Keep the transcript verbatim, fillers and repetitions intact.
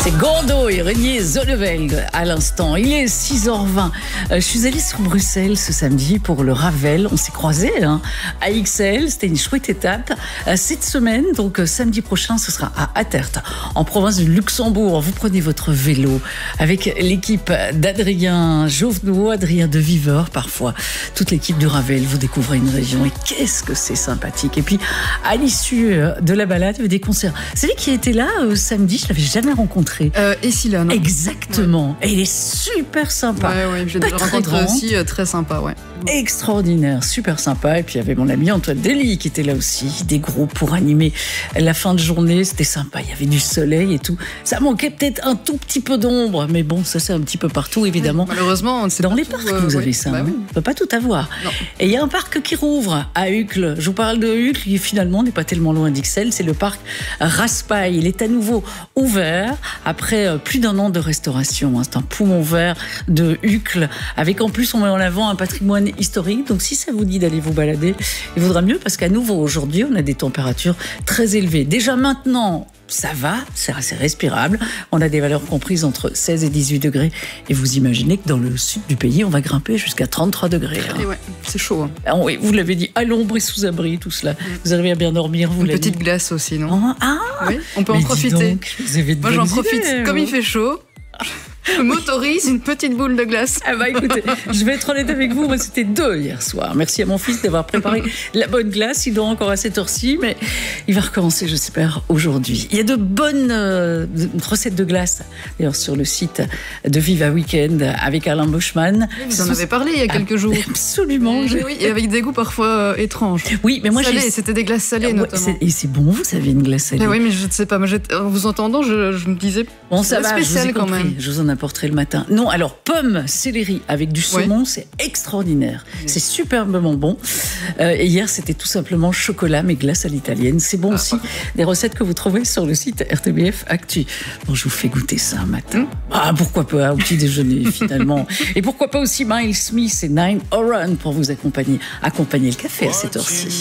C'est Gordo et Renier Zonneveld à l'instant. Il est six heures vingt. Euh, je suis allée sur Bruxelles ce samedi pour le Ravel. On s'est croisés hein, à X L. C'était une chouette étape. Euh, cette semaine, donc euh, samedi prochain, ce sera à Attert, en province du Luxembourg. Vous prenez votre vélo avec l'équipe d'Adrien Jovenot, Adrien de Viveur parfois. Toute l'équipe du Ravel. Vous découvrez une région et qu'est-ce que c'est sympathique. Et puis, à l'issue de la balade, il y avait des concerts. C'est lui qui était là euh, samedi. Je l'avais jamais rencontré. Euh, et si là, non. Exactement. Ouais. Et il est super sympa. Ouais, ouais, je l'ai déjà rencontré aussi, euh, très sympa, ouais. Extraordinaire, super sympa. Et puis il y avait mon ami Antoine Dely qui était là aussi. Des groupes pour animer la fin de journée. C'était sympa. Il y avait du soleil et tout. Ça manquait peut-être un tout petit peu d'ombre. Mais bon, ça c'est un petit peu partout, évidemment. Oui, malheureusement, c'est dans les parcs que vous euh, avez oui. ça. Bah, hein. oui. On ne peut pas tout avoir. Non. Et il y a un parc qui rouvre à Uccle. Je vous parle de Uccle qui finalement n'est pas tellement loin d'X L. C'est le parc Raspail. Il est à nouveau ouvert après plus d'un an de restauration. C'est un poumon vert de Uccle avec en plus on met en avant un patrimoine historique. Donc si ça vous dit d'aller vous balader, il vaudra mieux parce qu'à nouveau aujourd'hui on a des températures très élevées. Déjà maintenant ça va, c'est assez respirable. On a des valeurs comprises entre seize et dix-huit degrés. Et vous imaginez que dans le sud du pays, on va grimper jusqu'à trente-trois degrés. Hein. Et ouais, c'est chaud. Hein. Ah, oui, vous l'avez dit, à l'ombre et sous abri, tout cela. Mmh. Vous arrivez à bien dormir, vous Une l'avez petite dit. glace aussi, non? Ah, oui, on peut en profiter. Donc, vous avez de Moi, j'en profite. idées, Comme il fait chaud, je m'autorise une petite boule de glace. Ah bah écoutez, je vais être honnête avec vous, moi c'était deux hier soir. Merci à mon fils d'avoir préparé la bonne glace. Il dort encore à cette heure-ci, mais il va recommencer, j'espère, aujourd'hui. Il y a de bonnes euh, recettes de glace, d'ailleurs, sur le site de Viva Weekend avec Alain Bushman. Vous en avez parlé il y a quelques jours. Absolument. Oui, oui, et avec des goûts parfois euh, étranges. Oui, mais moi j'ai... C'était des glaces salées, ouais, notamment. Et c'est bon, vous savez, une glace salée. Mais oui, mais je ne sais pas. Moi, en vous entendant, je, je me disais... Bon, ça va, spécial je vous ai quand compris. même. Je vous en apporterai le matin. Non, alors, pommes, céleri avec du saumon, ouais. c'est extraordinaire. Oui. C'est superbement bon. Euh, et hier, c'était tout simplement chocolat, mais glace à l'italienne. C'est bon ah, aussi. Ah. Des recettes que vous trouvez sur le site R T B F Actu. Bon, je vous fais goûter ça un matin. Hum. Ah, pourquoi pas, au petit déjeuner, finalement. Et pourquoi pas aussi Miles Smith et Nine Oran pour vous accompagner, accompagner le café à cette heure-ci.